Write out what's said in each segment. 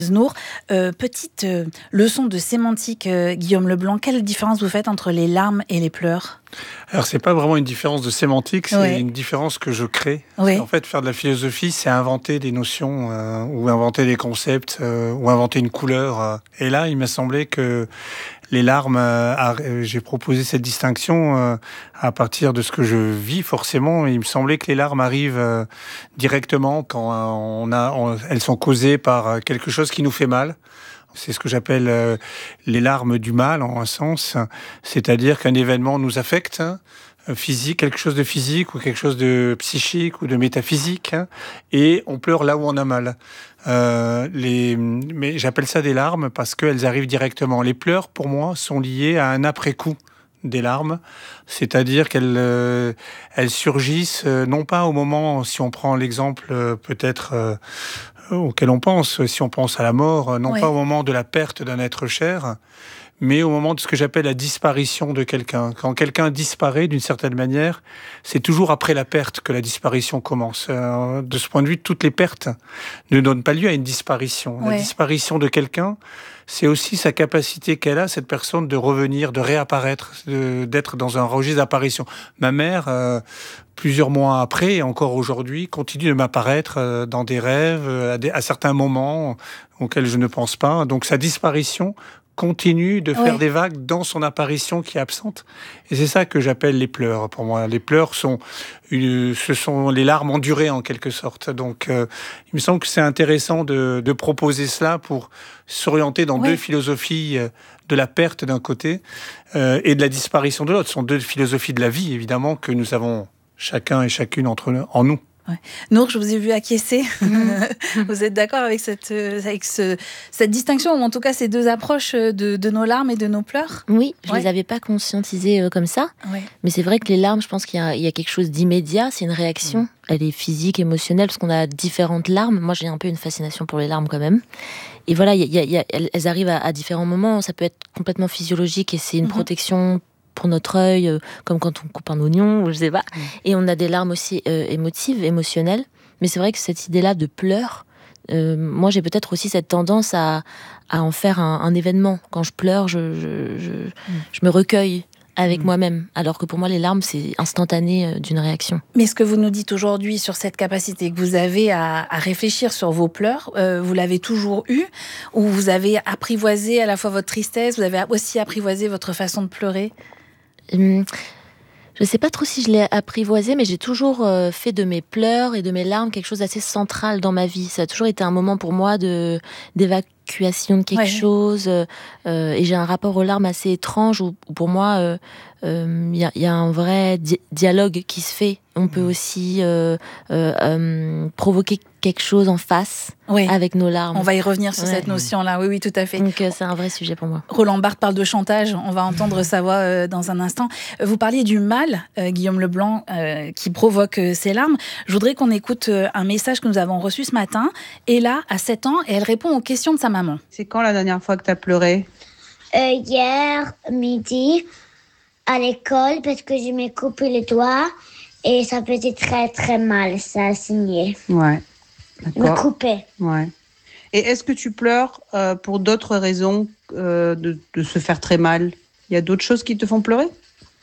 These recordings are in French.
Nour, petite leçon de sémantique, Guillaume Leblanc. Quelle différence vous faites entre les larmes et les pleurs ? Alors, c'est pas vraiment une différence de sémantique, c'est une différence que je crée. Oui. En fait, faire de la philosophie, c'est inventer des notions, ou inventer des concepts, ou inventer une couleur. Et là, il m'a semblé que les larmes, j'ai proposé cette distinction à partir de ce que je vis forcément. Il me semblait que les larmes arrivent directement quand elles sont causées par quelque chose qui nous fait mal. C'est ce que j'appelle les larmes du mal, en un sens. C'est-à-dire qu'un événement nous affecte, physique, quelque chose de physique ou quelque chose de psychique ou de métaphysique, et on pleure là où on a mal. Mais j'appelle ça des larmes parce qu'elles arrivent directement. Les pleurs, pour moi, sont liés à un après-coup des larmes, c'est-à-dire qu'elles surgissent non pas au moment, si on prend l'exemple peut-être auquel on pense, si on pense à la mort, non pas au moment de la perte d'un être cher, mais au moment de ce que j'appelle la disparition de quelqu'un. Quand quelqu'un disparaît, d'une certaine manière, c'est toujours après la perte que la disparition commence. De ce point de vue, toutes les pertes ne donnent pas lieu à une disparition. La disparition de quelqu'un, c'est aussi sa capacité qu'elle a, cette personne, de revenir, de réapparaître, d'être dans un registre d'apparition. Ma mère, plusieurs mois après, et encore aujourd'hui, continue de m'apparaître dans des rêves, à certains moments auxquels je ne pense pas. Donc sa disparition continue de faire des vagues dans son apparition qui est absente. Et c'est ça que j'appelle les pleurs, pour moi. Les pleurs ce sont les larmes endurées, en quelque sorte. Donc, il me semble que c'est intéressant de proposer cela pour s'orienter dans deux philosophies de la perte d'un côté et de la disparition de l'autre. Ce sont deux philosophies de la vie, évidemment, que nous avons chacun et chacune en nous. Ouais. Nour, je vous ai vu acquiescer. Vous êtes d'accord avec cette distinction, ou en tout cas ces deux approches de nos larmes et de nos pleurs ? Oui, je ne les avais pas conscientisées comme ça. Mais c'est vrai que les larmes, je pense qu'il y a quelque chose d'immédiat, c'est une réaction. Elle est physique, émotionnelle, parce qu'on a différentes larmes. Moi, j'ai un peu une fascination pour les larmes quand même. Et voilà, elles arrivent à différents moments. Ça peut être complètement physiologique et c'est une protection pour notre œil, comme quand on coupe un oignon, ou je sais pas. Et on a des larmes aussi émotives, émotionnelles. Mais c'est vrai que cette idée-là de pleurs, moi j'ai peut-être aussi cette tendance à en faire un événement. Quand je pleure, je me recueille avec moi-même. Alors que pour moi, les larmes, c'est instantané d'une réaction. Mais ce que vous nous dites aujourd'hui sur cette capacité que vous avez à réfléchir sur vos pleurs, vous l'avez toujours eu, ou vous avez apprivoisé à la fois votre tristesse, vous avez aussi apprivoisé votre façon de pleurer ? Je sais pas trop si je l'ai apprivoisé, mais j'ai toujours fait de mes pleurs et de mes larmes quelque chose d'assez central dans ma vie. Ça a toujours été un moment pour moi d'évacuation de quelque chose. Et j'ai un rapport aux larmes assez étrange où pour moi, il y a un vrai dialogue qui se fait. On peut aussi provoquer quelque chose en face avec nos larmes. On va y revenir sur cette notion-là. Oui, tout à fait. Donc c'est un vrai sujet pour moi. Roland Barthes parle de chantage. On va entendre sa voix dans un instant. Vous parliez du mal, Guillaume Leblanc, qui provoque ces larmes. Je voudrais qu'on écoute un message que nous avons reçu ce matin. Ella a 7 ans et elle répond aux questions de sa maman. C'est quand la dernière fois que tu as pleuré ? Hier midi à l'école parce que je m'ai coupé les doigts et ça faisait très très mal, ça a saigné. Ouais, d'accord. Me couper. Ouais. Et est-ce que tu pleures pour d'autres raisons de se faire très mal ? Il y a d'autres choses qui te font pleurer ?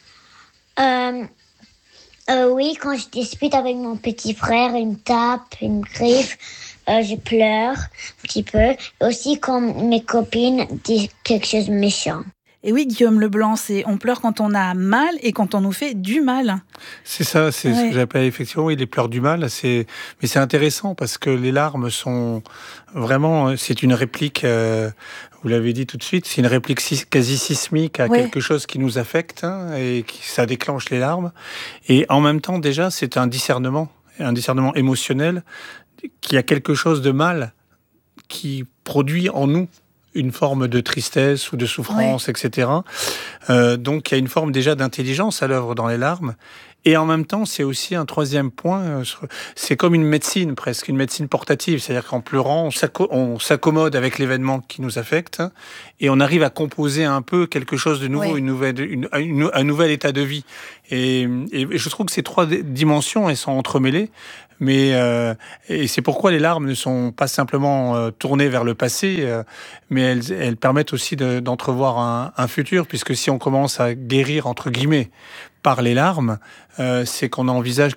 Oui, quand je dispute avec mon petit frère, il me tape, il me griffe, je pleure un petit peu. Et aussi quand mes copines disent quelque chose de méchant. Et oui, Guillaume Leblanc, on pleure quand on a mal et quand on nous fait du mal. C'est ça, c'est ce que j'appelle effectivement les pleurs du mal. Mais c'est intéressant parce que les larmes sont vraiment, c'est une réplique, vous l'avez dit tout de suite, c'est une réplique quasi sismique à quelque chose qui nous affecte et ça déclenche les larmes. Et en même temps, déjà, c'est un discernement émotionnel qui a quelque chose de mal qui produit en nous une forme de tristesse ou de souffrance, etc. Donc il y a une forme déjà d'intelligence à l'œuvre dans les larmes. Et en même temps, c'est aussi un troisième point, c'est comme une médecine presque, une médecine portative. C'est-à-dire qu'en pleurant, on s'accommode avec l'événement qui nous affecte et on arrive à composer un peu quelque chose de nouveau, un nouvel état de vie. Et je trouve que ces trois dimensions, elles sont entremêlées. Mais et c'est pourquoi les larmes ne sont pas simplement tournées vers le passé, mais elles permettent aussi d'entrevoir un futur, puisque si on commence à guérir entre guillemets par les larmes, c'est qu'on envisage